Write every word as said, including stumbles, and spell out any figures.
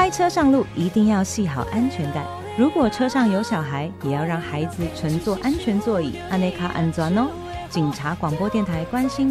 开车上路一定要系好安全带，如果车上有小孩，也要让孩子乘坐安全座椅，安内卡安全哦。警察广播电台关心